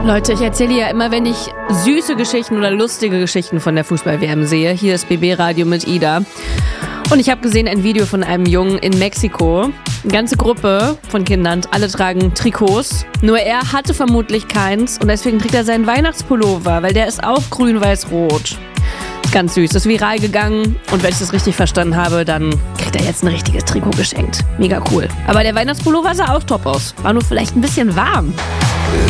Leute, ich erzähle ja immer, wenn ich süße Geschichten oder lustige Geschichten von der Fußball-WM sehe. Hier ist BB Radio mit Ida. Und ich habe gesehen ein Video von einem Jungen in Mexiko. Eine ganze Gruppe von Kindern, alle tragen Trikots. Nur er hatte vermutlich keins und deswegen trägt er seinen Weihnachtspullover, weil der ist auch grün-weiß-rot. Ganz süß, ist viral gegangen und wenn ich das richtig verstanden habe, dann kriegt er jetzt ein richtiges Trikot geschenkt. Mega cool. Aber der Weihnachtspullover sah auch top aus. War nur vielleicht ein bisschen warm.